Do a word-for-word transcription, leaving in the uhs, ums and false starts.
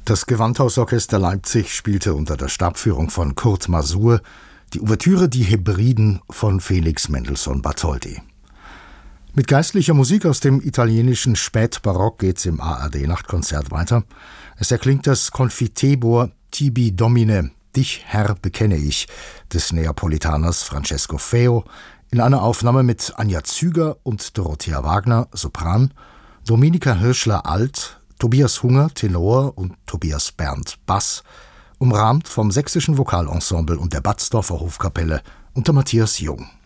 Das Gewandhausorchester Leipzig spielte unter der Stabführung von Kurt Masur die Ouvertüre Die Hebriden von Felix Mendelssohn Bartholdy. Mit geistlicher Musik aus dem italienischen Spätbarock geht's im A R D-Nachtkonzert weiter. Es erklingt das Confitebor Tibi Domine, Dich Herr bekenne ich, des Neapolitaners Francesco Feo, in einer Aufnahme mit Anja Züger und Dorothea Wagner, Sopran, Dominika Hirschler, Alt, Tobias Hunger, Tenor und Tobias Berndt, Bass, umrahmt vom Sächsischen Vokalensemble und der Batzdorfer Hofkapelle unter Matthias Jung.